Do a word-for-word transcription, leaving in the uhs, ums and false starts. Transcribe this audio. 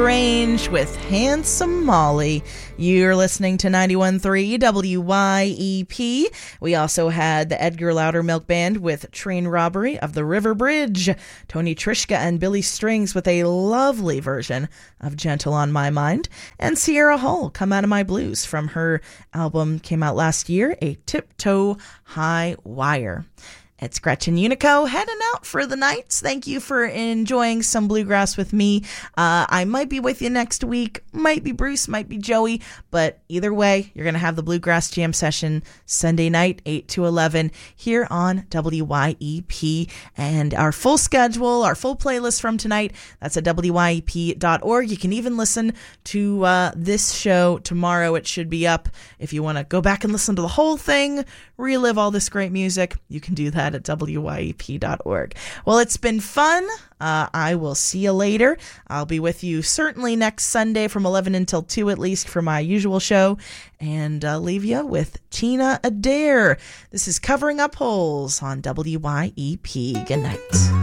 Range with Handsome Molly. You're listening to ninety-one point three W Y E P. We also had the Edgar Loudermilk Band with Train Robbery of the River Bridge. Tony Trischka and Billy Strings with a lovely version of Gentle on My Mind. And Sierra Hull, Come Out of My Blues, from her album came out last year, A Tiptoe High Wire. It's Gretchen Unico heading out for the nights. Thank you for enjoying some bluegrass with me. Uh, I might be with you next week. Might be Bruce, might be Joey. But either way, you're going to have the Bluegrass Jam session Sunday night, eight to eleven, here on W Y E P. And our full schedule, our full playlist from tonight, that's at W Y E P dot org. You can even listen to uh, this show tomorrow. It should be up. If you want to go back and listen to the whole thing, relive all this great music, you can do that at W Y E P dot org. Well, it's been fun. Uh, I will see you later. I'll be with you certainly next Sunday from eleven until two at least for my usual show. And uh, leave you with Tina Adair. This is Covering Up Holes on W Y E P. Good night.